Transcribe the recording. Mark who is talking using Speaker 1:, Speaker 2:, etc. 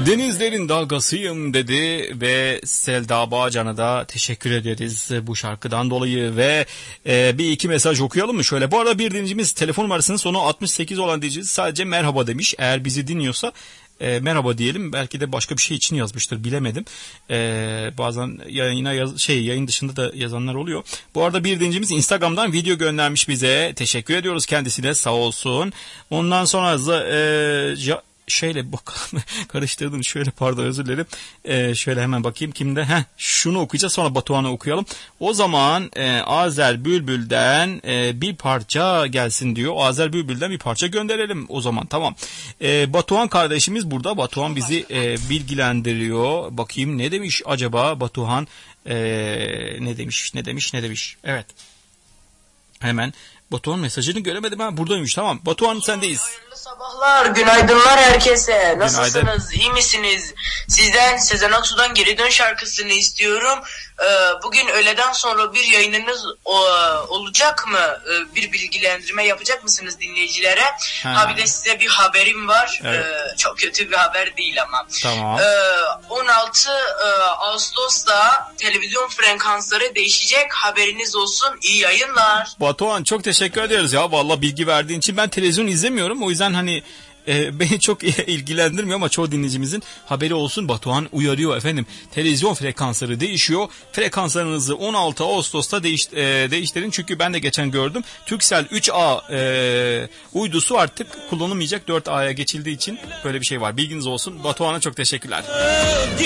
Speaker 1: Denizlerin dalgasıyım dedi ve Selda Bağcan'a da teşekkür ederiz bu şarkıdan dolayı ve bir iki mesaj okuyalım mı şöyle. Bu arada bir dinleyicimiz telefon numarasının sonu 68 olan dinleyicimiz sadece merhaba demiş. Eğer bizi dinliyorsa merhaba diyelim, belki de başka bir şey için yazmıştır, bilemedim. Bazen yayın dışında da yazanlar oluyor. Bu arada bir dinleyicimiz Instagram'dan video göndermiş bize, teşekkür ediyoruz kendisine, sağ olsun. Ondan sonra şöyle bakalım, karıştırdım şöyle, pardon, özür dilerim. Şöyle hemen bakayım kimde. Şunu okuyacağız, sonra Batuhan'ı okuyalım. O zaman Azer Bülbül'den bir parça gelsin diyor. Azer Bülbül'den bir parça gönderelim o zaman, tamam. Batuhan kardeşimiz burada. Batuhan bizi bilgilendiriyor. Bakayım ne demiş acaba Batuhan? Ne demiş? Evet. Hemen Batuhan mesajını göremedim. Buradaymış, tamam. Batuhan sendeyiz.
Speaker 2: Hayırlı sabahlar, günaydınlar herkese. Nasılsınız, günaydın. İyi misiniz? Sizden Sezen Aksu'dan Geri Dön şarkısını istiyorum. Bugün öğleden sonra bir yayınınız olacak mı? Bir bilgilendirme yapacak mısınız dinleyicilere? Bir de size bir haberim var. Evet. Çok kötü bir haber değil ama.
Speaker 1: Tamam.
Speaker 2: 16 Ağustos'ta televizyon frekansları değişecek. Haberiniz olsun. İyi yayınlar.
Speaker 1: Batuhan çok teşekkür ederiz ya. Vallahi bilgi verdiğin için. Ben televizyon izlemiyorum. O yüzden beni çok ilgilendirmiyor ama çoğu dinleyicimizin haberi olsun. Batuhan uyarıyor efendim. Televizyon frekansları değişiyor. Frekanslarınızı 16 Ağustos'ta değiştirin. Çünkü ben de geçen gördüm. Turkcell 3A uydusu artık kullanılmayacak, 4A'ya geçildiği için böyle bir şey var. Bilginiz olsun. Batuhan'a çok teşekkürler.